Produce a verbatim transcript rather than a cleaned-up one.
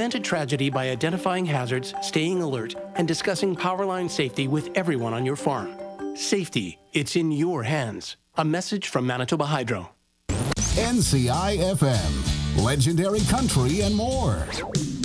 Prevent a tragedy by identifying hazards, staying alert, and discussing power line safety with everyone on your farm. Safety, it's in your hands. A message from Manitoba Hydro. N C I F M, legendary country and more.